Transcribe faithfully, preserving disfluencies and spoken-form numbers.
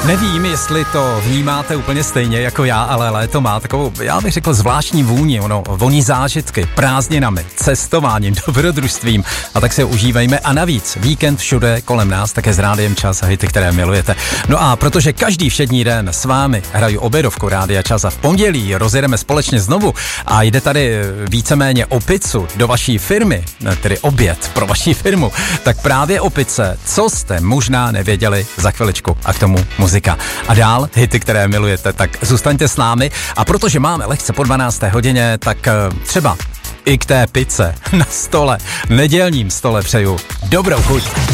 Nevím, jestli to vnímáte úplně stejně jako já, ale léto má takovou, já bych řekl, zvláštní vůni, ono, voní zážitky, prázdninami, cestováním, dobrodružstvím, a tak se užívejme. A navíc víkend všude kolem nás, také s Rádiem Čas a hity, které milujete. No a protože každý všední den s vámi hraju obědovku Rádia Čas a v pondělí rozjedeme společně znovu a jde tady víceméně o pizzu do vaší firmy, tedy oběd pro vaši firmu, tak právě o pizze, co jste možná nevěděli, za chviličku a k tomu muzika. A dál hity, které milujete, tak zůstaňte s námi, a protože máme lehce po dvanácté hodině, tak třeba i k té pizze na stole, nedělním stole přeju dobrou chuť.